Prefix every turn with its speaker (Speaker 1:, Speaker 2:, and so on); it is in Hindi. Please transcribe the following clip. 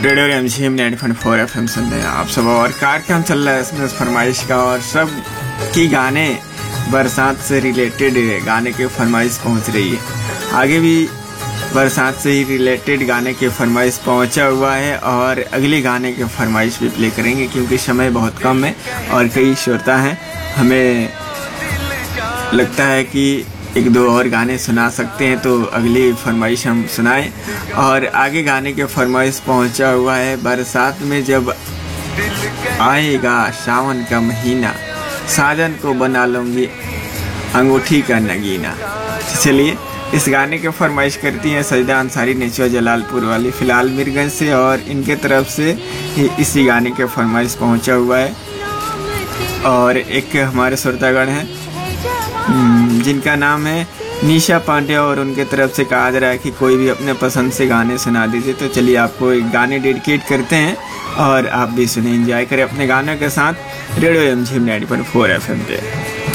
Speaker 1: रेडियो एमसीएम 90.4 FM सुन रहे हैं आप सब। और कार्यक्रम चल रहा है इसमें फरमाइश का, और सब की गाने बरसात से रिलेटेड गाने के फरमाइश पहुंच रही है। आगे भी बरसात से ही रिलेटेड गाने के फरमाइश पहुंचा हुआ है और अगले गाने के फरमाइश भी प्ले करेंगे क्योंकि समय बहुत कम है और कई श्रोता हैं। हमें लगता है कि एक दो और गाने सुना सकते हैं तो अगली फरमाइश हम सुनाएं। और आगे गाने के फरमाइश पहुंचा हुआ है, बरसात में जब आएगा सावन का महीना, साजन को बना लूंगी अंगूठी का नगीना। चलिए इस गाने के फरमाइश करती हैं सजदा अंसारी नेचुआ जलालपुर वाली, फिलहाल मीरगंज से, और इनके तरफ से ही इसी गाने के फरमाइश पहुंचा हुआ है। और एक हमारे श्रोतागण हैं जिनका नाम है निशा पांडे, और उनके तरफ से कहा जा रहा है कि कोई भी अपने पसंद से गाने सुना दीजिए। तो चलिए आपको एक गाने डेडिकेट करते हैं और आप भी सुने, एंजॉय करें अपने गानों के साथ रेडियो एमसीएम 90.4 FM पे।